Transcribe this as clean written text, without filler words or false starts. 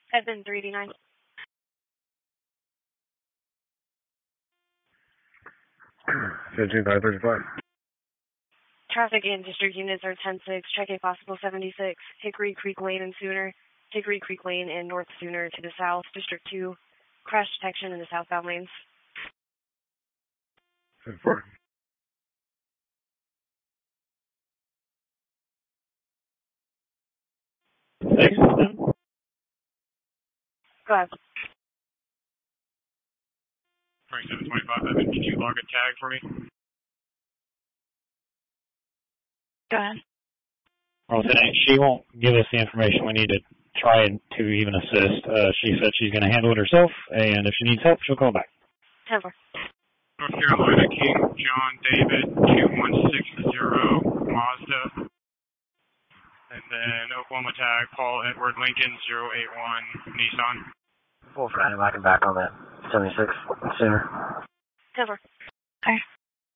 Edmund 389. Fifteen 535. Traffic and district units are 10-6, check a possible 76, Hickory Creek Lane and Sooner, Hickory Creek Lane and North Sooner to the south, District 2, crash detection in the southbound lanes. 10-4. Thanks. Go ahead. 2725, Evan, can you log a tag for me? Go ahead. Well, she won't give us the information we need to try to even assist. She said she's going to handle it herself, and if she needs help, she'll call back. 10-4. North Carolina, King John David, 2160 Mazda. And then Oklahoma tag, Paul Edward Lincoln, 081 Nissan. Full Friday, I can back on that 76 sooner. 10-4.